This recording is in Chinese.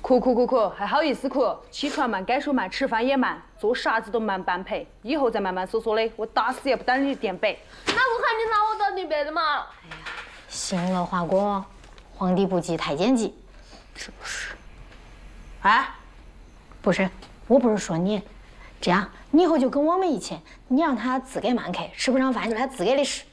哭，还好意思哭？起床慢，改手慢，吃饭也慢，做啥子都慢半拍。以后再慢慢嗦的，我打死也不当你的垫背。 那不看你拿我当垫背的嘛？ 哎呀，行了，华哥，皇帝不急太监急。 就是。啊？ 不是，我不是说你，这样你以后就跟我们一起，你让他自给慢开，吃不上饭就他自给的吃。